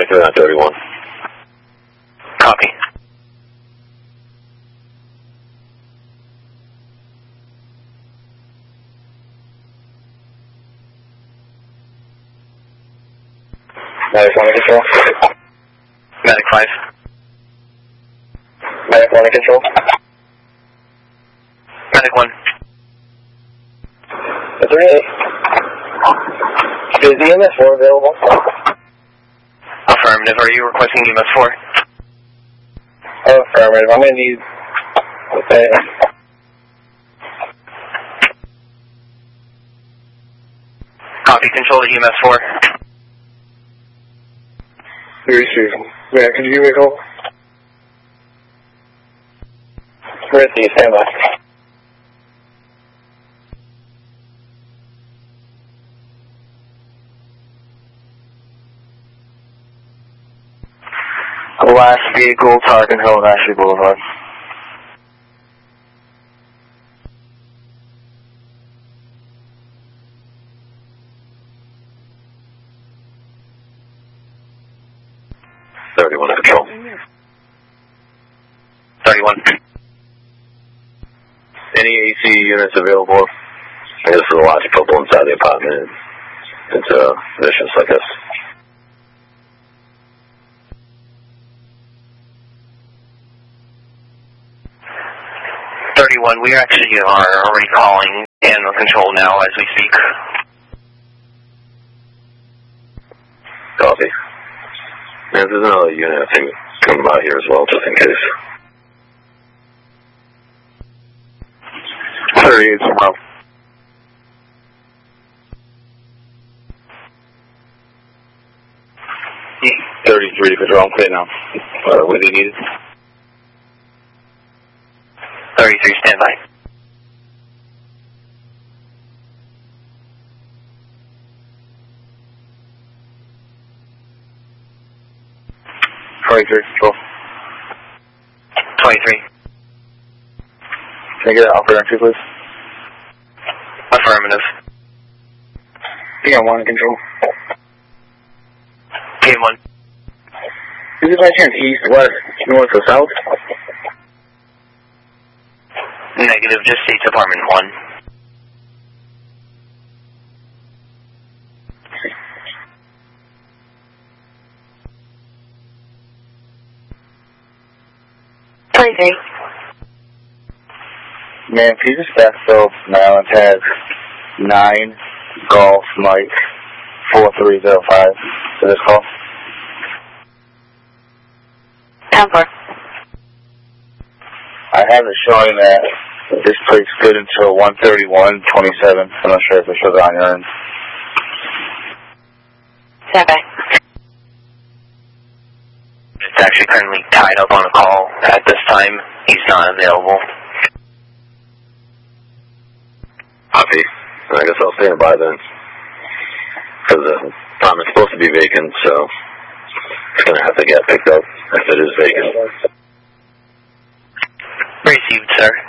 23 on 31. Copy. Medic 1 in control. Medic 5. Medic 1 in control. Medic 1. 38. Is the EMS-4 available? Affirmative. Are you requesting EMS-4? Oh, affirmative. I'm going to need... Okay. Copy. Control to EMS-4. Receive. Yeah, could you give me a call? Receive. Stand by. Last vehicle, Tarkin Hill, Ashley Boulevard. In control. 31. Any AC units available? I guess there's a lot of people inside the apartment. It's vicious, I guess. 31. We actually are already calling animal control now as we speak. Copy. Man, there's another unit, I think, coming by here as well, just in case. 38 tomorrow. Yeah. 33 to control, clear now. What do you need? 33, stand by. Control. 23. Can I get an operator entry, please? Affirmative. PM1 in control. PM1. Is it by chance east, west, north, or south? Negative, just States Department 1. Man, can you just backfill now and tag 9 Golf Mike 4305 to this call? I have it showing that this plate's good until 131:27. I'm not sure if it shows it on your end. Stand by. It's actually currently tied up on a call at this time. He's not available. Copy. I guess I'll stand by then. Because the apartment's supposed to be vacant, so it's going to have to get picked up if it is vacant. Received, sir.